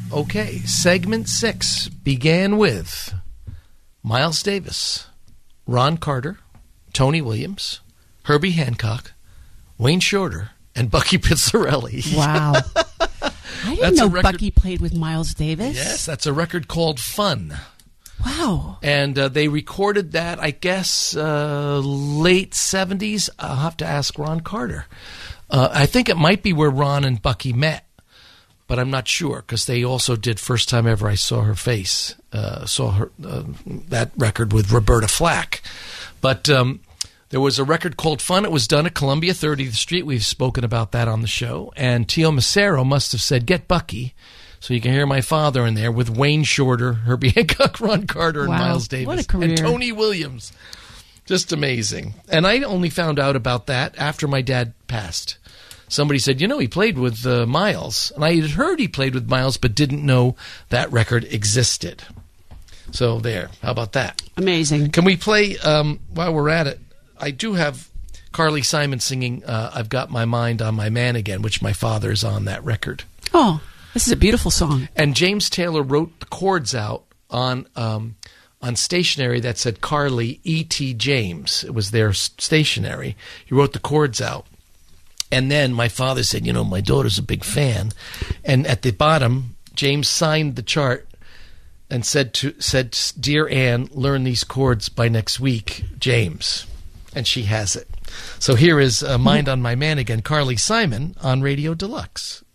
Okay, segment 6 began with Miles Davis, Ron Carter, Tony Williams, Herbie Hancock, Wayne Shorter, and Bucky Pizzarelli. Wow. I didn't know Bucky played with Miles Davis. Yes, that's a record called Fun. Wow. And they recorded that, I guess, late 70s. I'll have to ask Ron Carter. I think it might be where Ron and Bucky met, but I'm not sure because they also did First Time Ever I Saw Her Face, that record with Roberta Flack. But there was a record called Fun. It was done at Columbia 30th Street. We've spoken about that on the show. And Tio Macero must have said, get Bucky. So you can hear my father in there with Wayne Shorter, Herbie Hancock, Ron Carter, and Miles Davis. What a career. And Tony Williams. Just amazing. And I only found out about that after my dad passed. Somebody said, he played with Miles. And I had heard he played with Miles, but didn't know that record existed. So there. How about that? Amazing. Can we play, while we're at it, I do have Carly Simon singing I've Got My Mind on My Man Again, which my father is on that record. Oh, this is a beautiful song. And James Taylor wrote the chords out on stationery that said Carly E.T. James. It was their stationery. He wrote the chords out. And then my father said, my daughter's a big fan. And at the bottom, James signed the chart and said, Dear Anne, learn these chords by next week, James. And she has it. So here is Mind on My Man Again, Carly Simon on Radio Deluxe.